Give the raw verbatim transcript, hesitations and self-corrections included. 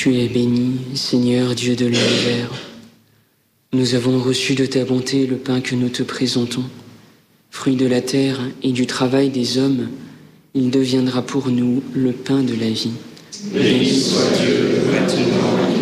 Tu es béni, Seigneur Dieu de l'univers. Nous avons reçu de ta bonté le pain que nous te présentons. Fruit de la terre et du travail des hommes, il deviendra pour nous le pain de la vie. Béni soit Dieu maintenant